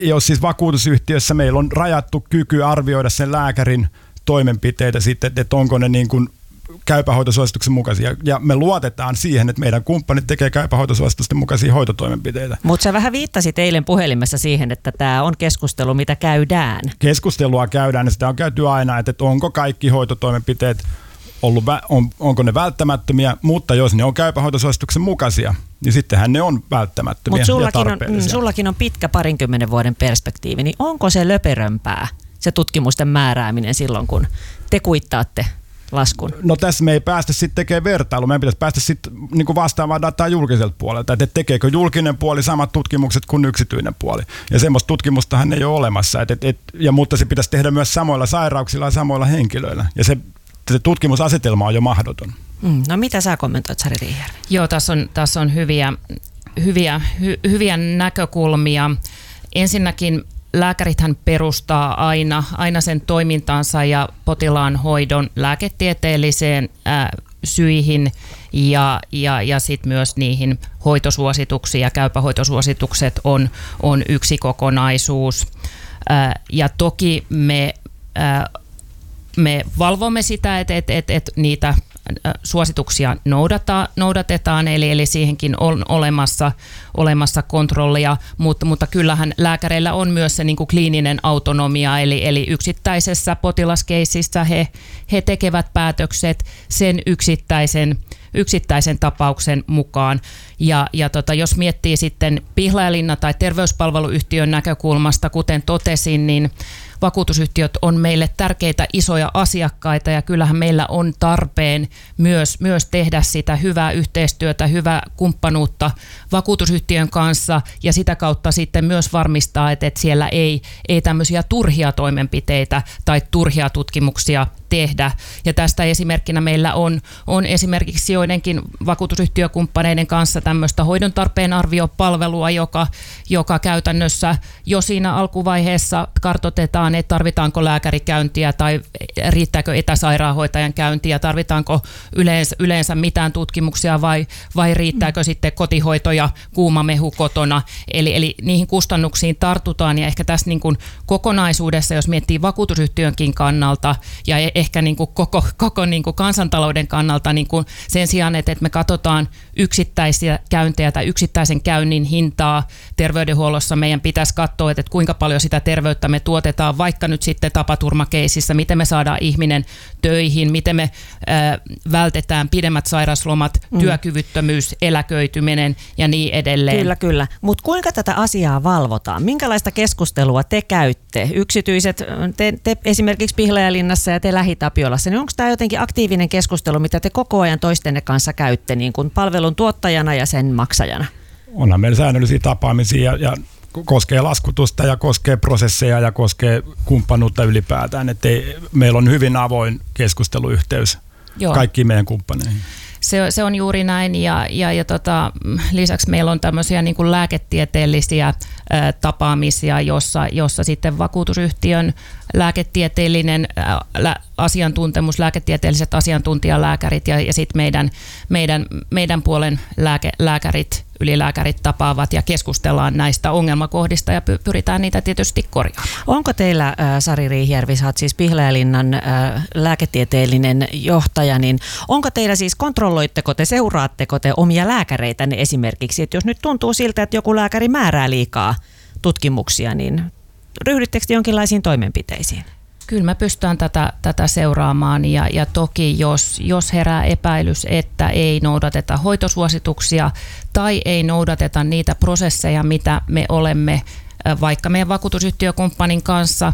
jos siis vakuutusyhtiössä meillä on rajattu kyky arvioida sen lääkärin toimenpiteitä sitten, että onko ne niin kuin käypän hoitosuosituksen mukaisia. Ja me luotetaan siihen, että meidän kumppanit tekee käypän hoitosuositusten mukaisia hoitotoimenpiteitä. Mutta sä vähän viittasit eilen puhelimessa siihen, että tämä on keskustelu, mitä käydään. Keskustelua käydään ja sitä on käyty aina, että onko kaikki hoitotoimenpiteet onko ne välttämättömiä, mutta jos ne on käypän hoitosuosituksen mukaisia, niin sittenhän ne on välttämättömiä ja tarpeellisia. Sullakin on pitkä 20 vuoden perspektiivi, niin onko se löperömpää, se tutkimusten määrääminen silloin, kun te kuittaatte laskun? No tässä me ei päästä sitten tekemään vertailua. Meidän pitäisi päästä sitten niin vastaavaa dataa julkiselta puolelta, että tekeekö julkinen puoli samat tutkimukset kuin yksityinen puoli. Ja semmoista tutkimustahan ei ole olemassa, mutta se pitäisi tehdä myös samoilla sairauksilla ja samoilla henkilöillä. Ja se tutkimusasetelma on jo mahdoton. No mitä sä kommentoit, Sari Riihijärvi? Joo, tässä on hyviä näkökulmia. Ensinnäkin lääkärithän perustaa aina sen toimintansa ja potilaan hoidon lääketieteelliseen syihin ja sitten myös niihin hoitosuosituksiin, ja käypähoitosuositukset on yksi kokonaisuus. Ja toki me valvomme sitä, että niitä suosituksia noudatetaan, eli siihenkin on olemassa kontrollia, mutta kyllähän lääkäreillä on myös se niin kuin kliininen autonomia, eli yksittäisessä potilaskeississä he tekevät päätökset sen yksittäisen tapauksen mukaan. Ja jos miettii sitten Pihlajalinna tai terveyspalveluyhtiön näkökulmasta, kuten totesin, niin vakuutusyhtiöt on meille tärkeitä isoja asiakkaita, ja kyllähän meillä on tarpeen myös tehdä sitä hyvää yhteistyötä, hyvää kumppanuutta vakuutusyhtiön kanssa, ja sitä kautta sitten myös varmistaa, että siellä ei tämmöisiä turhia toimenpiteitä tai turhia tutkimuksia tehdä. Ja tästä esimerkkinä meillä on esimerkiksi joidenkin vakuutusyhtiökumppaneiden kanssa tämmöistä hoidon tarpeen arviopalvelua, joka käytännössä jo siinä alkuvaiheessa kartoitetaan, että tarvitaanko lääkärikäyntiä tai riittääkö etäsairaanhoitajan käyntiä, tarvitaanko yleensä mitään tutkimuksia vai riittääkö sitten kotihoito ja kuuma mehu kotona. Eli niihin kustannuksiin tartutaan, ja ehkä tässä niin kuin kokonaisuudessa, jos miettii vakuutusyhtiönkin kannalta ja ehkä niin kuin koko niin kuin kansantalouden kannalta, niin kuin sen sijaan, että me katsotaan yksittäisiä käyntejä tai yksittäisen käynnin hintaa terveydenhuollossa, meidän pitäisi katsoa, että kuinka paljon sitä terveyttä me tuotetaan vaikka nyt sitten tapaturmakeisissä, miten me saadaan ihminen töihin, miten me vältetään pidemmät sairauslomat, työkyvyttömyys, eläköityminen ja niin edelleen. Kyllä. Mutta kuinka tätä asiaa valvotaan? Minkälaista keskustelua te käytte? Yksityiset, te esimerkiksi Pihlajalinnassa ja te Lähi-Tapiolassa, niin onko tämä jotenkin aktiivinen keskustelu, mitä te koko ajan toistenne kanssa käytte niin kuin palvelun tuottajana ja sen maksajana? Onhan meillä säännöllisiä tapaamisia ja koskee laskutusta ja koskee prosesseja ja koskee kumppanuutta ylipäätään. Että meillä on hyvin avoin keskusteluyhteys kaikkiin meidän kumppaneihin. Se on juuri näin, ja lisäksi meillä on tämmöisiä niin kuin lääketieteellisiä tapaamisia, jossa sitten vakuutusyhtiön lääketieteellinen asiantuntemus, lääketieteelliset asiantuntijalääkärit ja sitten meidän puolen lääkärit, ylilääkärit tapaavat ja keskustellaan näistä ongelmakohdista ja pyritään niitä tietysti korjaamaan. Onko teillä, Sari Riihijärvi, sä oot siis Pihlajalinnan lääketieteellinen johtaja, niin onko teillä siis, kontrolloitteko te, seuraatteko te omia lääkäreitänne esimerkiksi, että jos nyt tuntuu siltä, että joku lääkäri määrää liikaa tutkimuksia, niin ryhdyttekö te jonkinlaisiin toimenpiteisiin? Kyllä me pystytään tätä seuraamaan, ja toki jos herää epäilys, että ei noudateta hoitosuosituksia tai ei noudateta niitä prosesseja, mitä me olemme vaikka meidän vakuutusyhtiökumppanin kanssa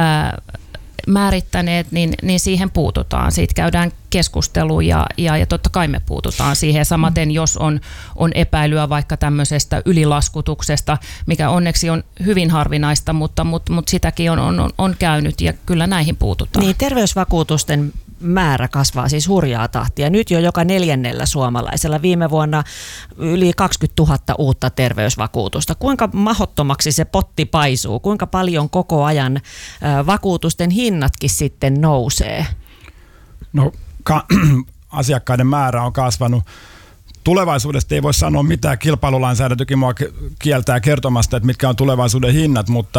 määrittäneet, niin siihen puututaan. Siitä käydään keskustelu ja totta kai me puututaan siihen. Samaten jos on epäilyä vaikka tämmöisestä ylilaskutuksesta, mikä onneksi on hyvin harvinaista, mutta sitäkin on käynyt, ja kyllä näihin puututaan. Niin, terveysvakuutusten määrä kasvaa siis hurjaa tahtia. Nyt jo joka 4. suomalaisella. Viime vuonna yli 20 000 uutta terveysvakuutusta. Kuinka mahdottomaksi se potti paisuu? Kuinka paljon koko ajan vakuutusten hinnatkin sitten nousee? No, asiakkaiden määrä on kasvanut tulevaisuudesta ei voi sanoa mitään, kilpailulainsäädäntökin mua kieltää kertomasta, että mitkä on tulevaisuuden hinnat, mutta